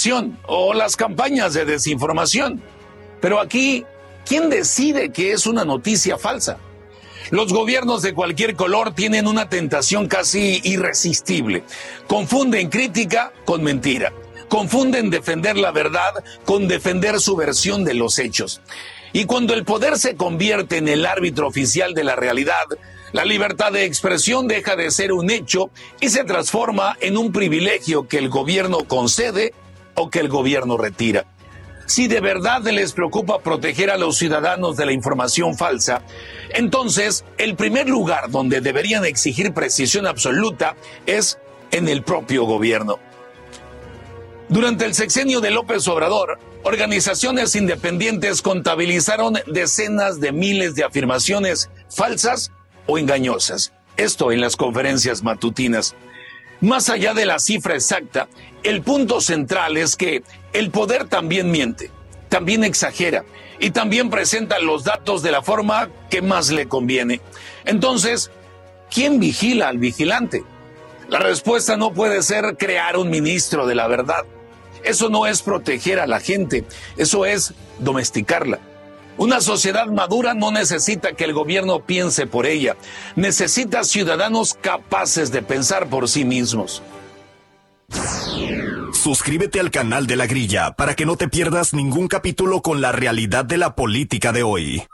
desinformación o las campañas de desinformación. Pero aquí, ¿quién decide que es una noticia falsa? Los gobiernos de cualquier color tienen una tentación casi irresistible. Confunden crítica con mentira. Confunden defender la verdad con defender su versión de los hechos. Y cuando el poder se convierte en el árbitro oficial de la realidad, la libertad de expresión deja de ser un hecho y se transforma en un privilegio que el gobierno concede o que el gobierno retira. Si de verdad les preocupa proteger a los ciudadanos de la información falsa, entonces el primer lugar donde deberían exigir precisión absoluta es en el propio gobierno. Durante el sexenio de López Obrador, organizaciones independientes contabilizaron decenas de miles de afirmaciones falsas o engañosas. Esto en las conferencias matutinas. Más allá de la cifra exacta, el punto central es que el poder también miente, también exagera y también presenta los datos de la forma que más le conviene. Entonces, ¿quién vigila al vigilante? La respuesta no puede ser crear un ministro de la verdad. Eso no es proteger a la gente, eso es domesticarla. Una sociedad madura no necesita que el gobierno piense por ella, necesita ciudadanos capaces de pensar por sí mismos. Suscríbete al canal de La Grilla para que no te pierdas ningún capítulo con la realidad de la política de hoy.